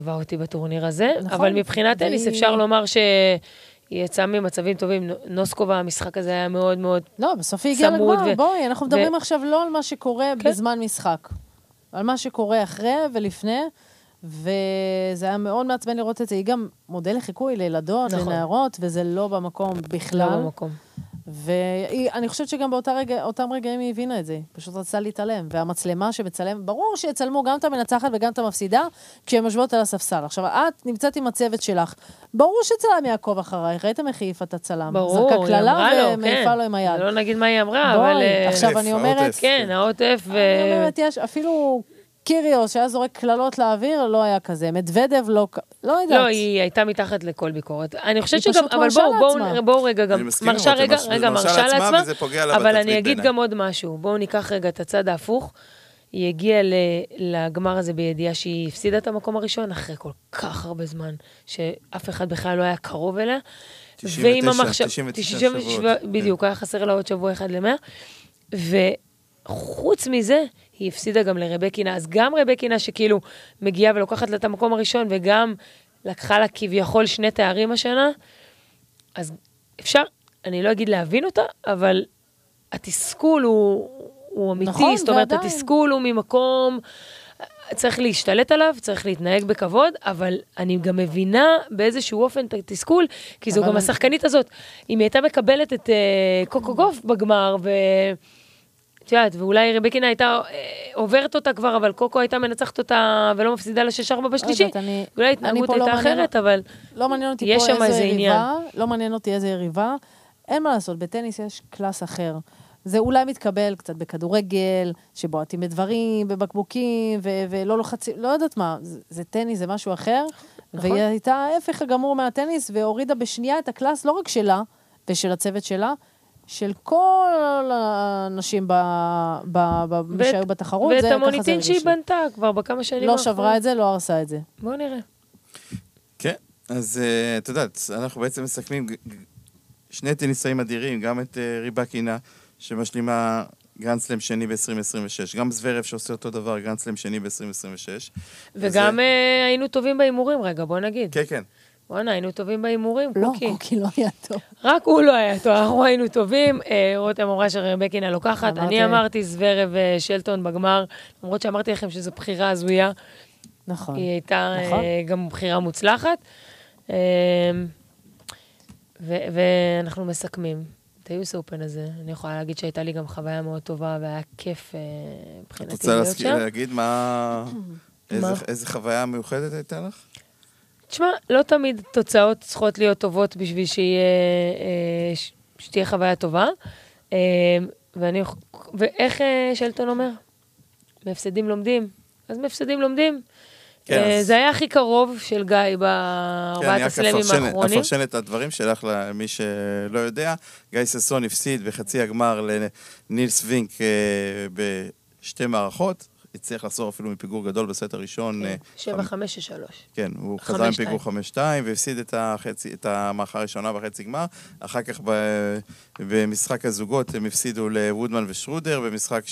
עבר אותי בטורניר הזה, אבל מבחינת טניס אפשר לומר שהיא יצאה ממצבים טובים. נוסקובה, המשחק הזה היה מאוד מאוד צמוד. לא, בסוף היא הגיעה לגמר, בואי, אנחנו מדברים עכשיו לא על מה שקורה בזמן משחק, על מה שקורה אחרי ולפני, וזה היה מאוד מעצבן לראות את זה. היא גם מודל לחיקוי לילדות, לנערות, וזה לא במקום בכלל. לא במקום. ואני חושבת שגם באותם רגעים היא הבינה את זה, פשוט רצתה להתעלם, והמצלמה שמצלם, ברור שיצלמו גם את המנצחת וגם את המפסידה, כשהן יושבות על הספסל. עכשיו, את נמצאת עם הצוות שלך, ברור שצלם יעקוב אחרייך, ראיתם איך העיפה את הצלם. ברור, זרקה כללה ומעיפה לו עם היד. לא נגיד מה היא אמרה, אבל... עכשיו אני אומרת... כן, העוטף ו... אני אומרת, יש אפילו... קיריוס, שהיה זורק כללות לאוויר, לא היה כזה. מדוודב לא יודעת. לא, היא הייתה מתחת לכל ביקורת. אני חושבת שגם, אבל בואו רגע גם, מרשה לעצמה, אבל אני אגיד גם עוד משהו. בואו ניקח רגע את הצד ההפוך. היא הגיעה לגמר הזה בידיעה שהיא הפסידה את המקום הראשון, אחרי כל כך הרבה זמן, שאף אחד בכלל לא היה קרוב אליה. 99 שבועות. בדיוק, היה חסר לה עוד שבוע אחד ל100. וחוץ מזה, היא הפסידה גם לרבקינה, אז גם רבקינה שכאילו מגיעה ולוקחת לה את המקום הראשון, וגם לקחה לה כביכול 2 תארים השנה, אז אפשר, אני לא אגיד להבין אותה, אבל התסכול הוא אמיתי, נכון, זאת אומרת, התסכול הוא ממקום, צריך להשתלט עליו, צריך להתנהג בכבוד, אבל אני גם מבינה באיזשהו אופן את התסכול, כי זו גם השחקנית הזאת, אם היא הייתה מקבלת את קוקו גוף בגמר, ואולי רבקינה הייתה עוברת אותה כבר, אבל קוקו הייתה מנצחת אותה ולא מפסידה ל6-4 בשלישי. אולי התנהגות הייתה אחרת, אבל יש שם איזה עניין. לא מעניין אותי איזה יריבה. אין מה לעשות, בטניס יש קלאס אחר. זה אולי מתקבל קצת בכדורגל, שבועטים בדברים, בבקבוקים, ולא לוחצים, לא יודעת מה. זה טניס, זה משהו אחר. והיא הייתה ההפך הגמור מהטניס, והורידה בשנייה את הקלאס, לא רק שלה, ושל הצוות שלה, של כל האנשים שהיו בתחרות. ואת המוניטין שהיא בנתה כבר בכמה שנים. לא שברה את זה, לא הרסה את זה. בואו נראה. כן, אז את יודעת, אנחנו בעצם מסכמים 2 טניסאים אדירים, גם את ריבקינה, שמשלימה גרנדסלאם שני ב-2026, גם זוורב שעושה אותו דבר, גרנדסלאם שני ב-2026. וגם היינו טובים באימורים, רגע, בוא נגיד. כן, כן. וואנה, היינו טובים באימורים, קוקי. לא, קוקי לא היה טוב. רק הוא לא היה טוב, אנחנו היינו טובים. רותם אמרה שרבקינה לוקחת. אני אמרתי זוורב ושלטון בגמר, למרות שאמרתי לכם שזו בחירה הזויה. נכון. היא הייתה גם בחירה מוצלחת. ואנחנו מסכמים. את היוס אופן הזה. אני יכולה להגיד שהייתה לי גם חוויה מאוד טובה, והיה כיף מבחינתי להיות שם. את רוצה להגיד איזה חוויה מיוחדת הייתה לך? תשמע, לא תמיד תוצאות צריכות להיות טובות בשביל שתהיה חוויה טובה. ואיך שלטון אומר? מהפסדים לומדים. אז מהפסדים לומדים. זה היה הכי קרוב של גיא בארבעת הסלמים האחרונים. אני אפרשן את הדברים שלך למי שלא יודע. גיא ססון הפסיד בחצי הגמר לנילס וינק בשתי מערכות. הצליח לחזור אפילו מפיגור גדול בסט הראשון. 7-5-3. כן, הוא חזר עם פיגור 5-2, והפסיד את המערכה הראשונה בחצי גמר. אחר כך במשחק הזוגות הם הפסידו לוודמן ושרודר, במשחק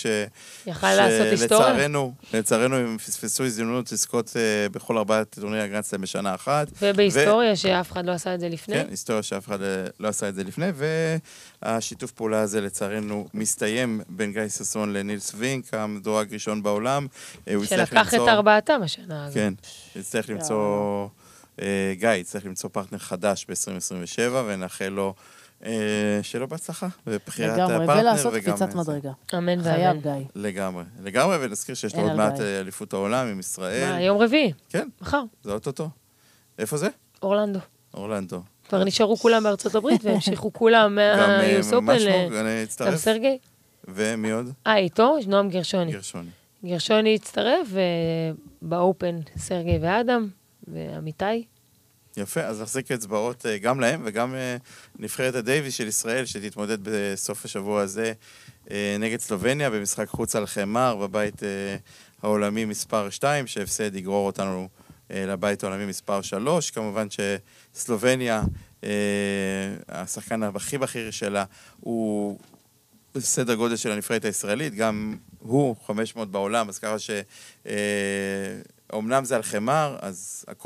לצערנו הם פספסו הזדמנות לזכות בכל 4 טורנירי הגרנדסלאם בשנה אחת. ובהיסטוריה שאף אחד לא עשה את זה לפני. כן, היסטוריה שאף אחד לא עשה את זה לפני, והשיתוף פעולה הזה לצערנו מסתיים בין גיא ססון לנילס וינק, המדורג ראשון בעולם. שלקח את 4 השנה. כן, יצטרך למצוא, גיא יצטרך למצוא פרטנר חדש ב-2027, ונאחל לו שלא בהצלחה, ובחירת הפרטנר. ולעשות קפיצת מדרגה. אמן חייב גיא. לגמרי, ונזכיר שיש לו עוד מעט אליפות העולם עם ישראל. יום רביעי. כן, מחר. זה אותו. איפה זה? אורלנדו. כבר נשארו כולם בארצות הברית, והמשיכו כולם מהיוס אופן גם סרגי. ומי עוד? איתו, נועם גרשוני הצטרף, ובאופן סרגי ואדם, ועמיתי. יפה, אז נחזיק אצבעות גם להם, וגם נבחרת הדייביס של ישראל, שתתמודד בסוף השבוע הזה נגד סלובניה, במשחק חוץ על חמר, בבית העולמי מספר 2, שהפסד יגרור אותנו לבית העולמי מספר 3. כמובן שסלובניה, השחקן הכי בכיר שלה, הוא בסדר גודל של הנבחרת הישראלית, גם הוא 500 בעולם, אז ככה שאומנם זה על חמר, אז הכל